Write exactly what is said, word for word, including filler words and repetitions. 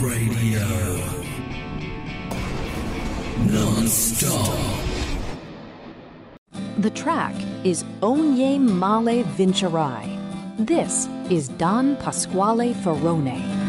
Radio. Non-stop. The track is Ogni Male Vincerai. This is Don Pasquale Ferrone.